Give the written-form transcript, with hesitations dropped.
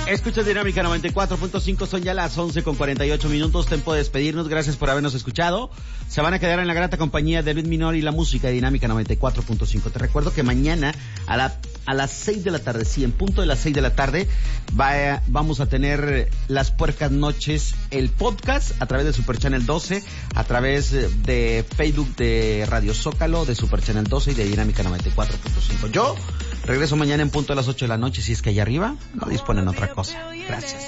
Escuchas Dinámica 94.5, son ya las 11:48. Tiempo de despedirnos, gracias por habernos escuchado. Se van a quedar en la grata compañía de Luis Minor y la música de Dinámica 94.5. Te recuerdo que mañana a las 6 de la tarde, sí, en punto de las 6 de la tarde, vamos a tener Las Puercas Noches, el podcast, a través de Super Channel 12, a través de Facebook de Radio Zócalo, de Super Channel 12 y de Dinámica 94.5. Yo regreso mañana en punto de las 8 de la noche, si es que allá arriba no disponen otra cosa. Gracias.